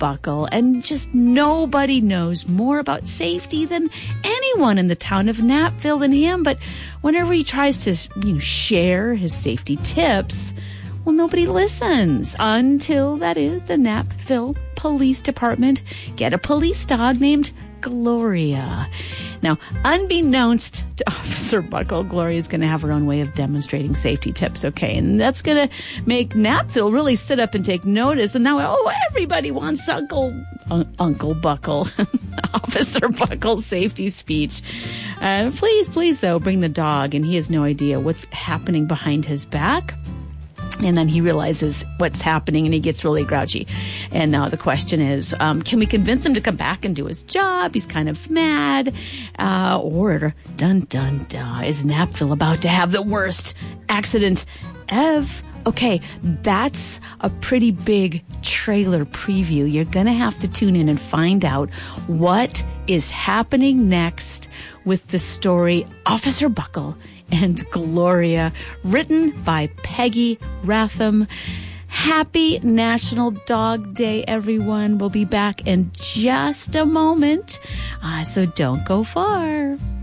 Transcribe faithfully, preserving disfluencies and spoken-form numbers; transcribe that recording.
Buckle, and just nobody knows more about safety than anyone in the town of Knapville than him. But whenever he tries to, you know, share his safety tips, well, nobody listens until, that is, the Knapville Police Department get a police dog named Gloria. Now, unbeknownst to Officer Buckle, Gloria is going to have her own way of demonstrating safety tips, okay? And that's going to make Knapville really sit up and take notice. And now, oh, everybody wants Uncle un- Uncle Buckle, Officer Buckle's safety speech. Uh, please, please, though, bring the dog. And he has no idea what's happening behind his back. And then he realizes what's happening, and he gets really grouchy. And now the question is, um, can we convince him to come back and do his job? He's kind of mad. Uh, or, dun, dun, dun, is Knapville about to have the worst accident ever? Okay, that's a pretty big trailer preview. You're going to have to tune in and find out what is happening next with the story Officer Buckle and Gloria, written by Peggy Ratham. Happy National Dog Day, everyone. We'll be back in just a moment, uh, so don't go far.